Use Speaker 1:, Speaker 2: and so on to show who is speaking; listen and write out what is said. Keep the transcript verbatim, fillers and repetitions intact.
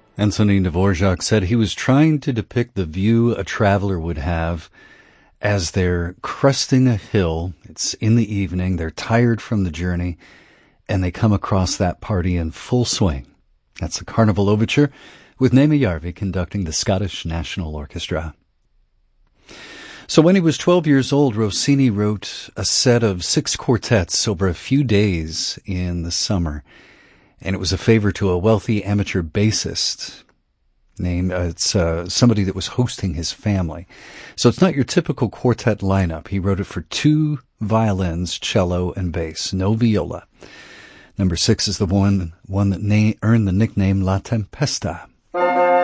Speaker 1: Antonin Dvorak said he was trying to depict the view a traveler would have as they're cresting a hill. It's in the evening, they're tired from the journey, and they come across that party in full swing. That's the Carnival Overture, with Naima Järvi conducting the Scottish National Orchestra. So when he was twelve years old, Rossini wrote a set of six quartets over a few days in the summer, and it was a favor to a wealthy amateur bassist. Name, uh, it's uh, somebody that was hosting his family. So it's not your typical quartet lineup. He wrote it for two violins, cello, and bass, no viola. Number six is the one one that na- earned the nickname La Tempesta.